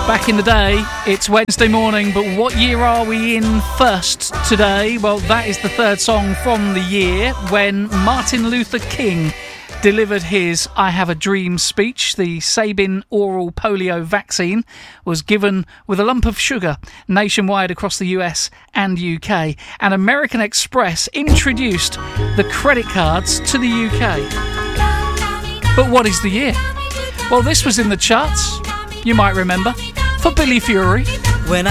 Back in the day, it's Wednesday morning, but what year are we in first today? Well, that is the third song from the year when Martin Luther King delivered his I Have a Dream speech. The Sabin oral polio vaccine was given with a lump of sugar nationwide across the US and UK. And American Express introduced the credit cards to the UK. But what is the year? Well, this was in the charts, you might remember, for Billy Fury.